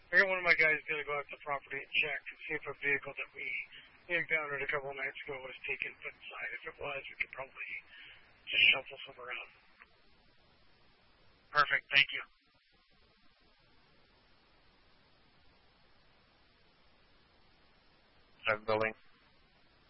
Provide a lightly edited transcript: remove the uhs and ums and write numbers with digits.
I got one of my guys going to go out to the property and check and see if a vehicle that we impounded a couple of nights ago was taken inside. If it was, we could probably just shuffle some around. Perfect. Thank you. Building.